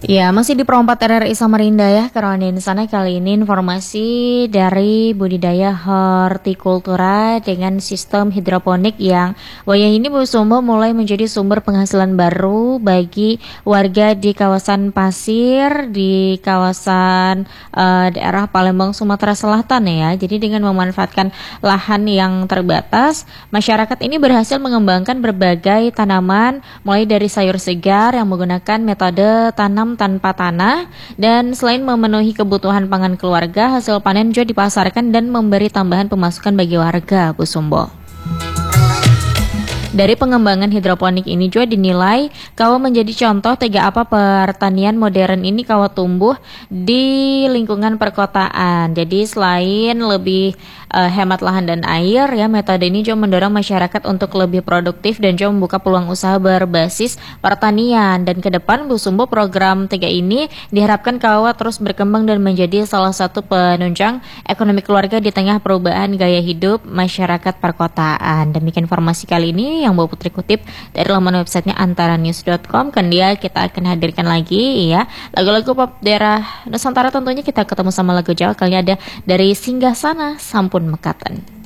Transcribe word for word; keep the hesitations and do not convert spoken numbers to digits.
Ya, masih di Pro empat R R I Samarinda ya, karena di sana kali ini informasi dari budidaya hortikultura dengan sistem hidroponik yang wayang ini Bu Sumbo mulai menjadi sumber penghasilan baru bagi warga di kawasan pasir di kawasan eh, daerah Palembang Sumatera Selatan ya. Jadi dengan memanfaatkan lahan yang terbatas, masyarakat ini berhasil mengembangkan berbagai tanaman mulai dari sayur segar yang menggunakan metode tanam tanpa tanah, dan selain memenuhi kebutuhan pangan keluarga, hasil panen juga dipasarkan dan memberi tambahan pemasukan bagi warga, Bu Sumbo. Dari pengembangan hidroponik ini juga dinilai kawa menjadi contoh tega apa pertanian modern ini kawa tumbuh di lingkungan perkotaan. Jadi selain lebih uh, hemat lahan dan air ya, metode ini juga mendorong masyarakat untuk lebih produktif dan juga membuka peluang usaha berbasis pertanian. Dan ke depan Bu Sumbo, program Tega ini diharapkan kawa terus berkembang dan menjadi salah satu penunjang ekonomi keluarga di tengah perubahan gaya hidup masyarakat perkotaan. Demikian informasi kali ini yang Bu Putri kutip dari laman websitenya antara news dot com. Kan dia kita akan hadirkan lagi ya lagu-lagu pop daerah Nusantara, tentunya kita ketemu sama lagu Jawa kali ini ada dari Singgah Sana Sampun Mekaten.